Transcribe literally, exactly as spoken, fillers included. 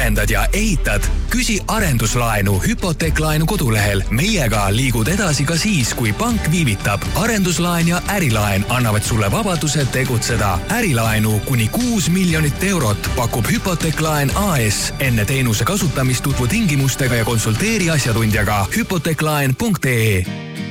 arendad ja ehitad? Küsi arenduslaenu Hypoteeklaenu kodulehel. Meiega liigud edasi ka siis, kui pank viivitab. Arenduslaen ja ärilaen annavad sulle vabaduse tegutseda. Ärilaenu kuni kuus miljonit eurot pakub Hypoteeklaen A S. Enne teenuse kasutamist tutvu tingimustega ja konsulteeri asjatundjaga hypoteeklaen punkt ee.